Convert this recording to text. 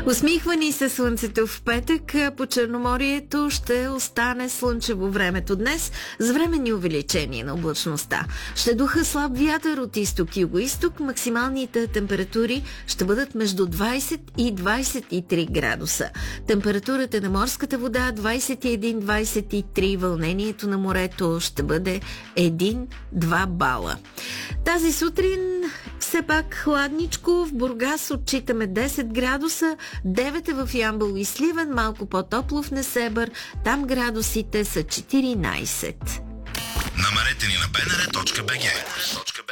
Усмихва ни се слънцето в петък. По Черноморието ще остане слънчево времето днес с временни увеличения на облачността. Ще духа слаб вятър от изток и югоизток. Максималните температури ще бъдат между 20 и 23 градуса. Температурата на морската вода 21-23. Вълнението на морето ще бъде 1-2 бала. Тази сутрин все пак хладничко. В Бургас отчитаме 10 градуса, 9 е в Ямбол и Сливен, малко по-топло в Несебър. Там градусите са 14. Намерете ни на bnr.bg.